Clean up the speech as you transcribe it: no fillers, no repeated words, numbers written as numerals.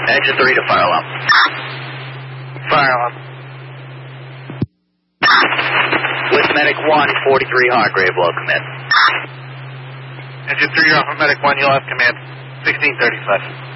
Engine 3 to fire alarm. Fire alarm. With Medic 1, 43 Hargrave, will command. Engine 3, you're off of Medic 1, you'll have command. 1635.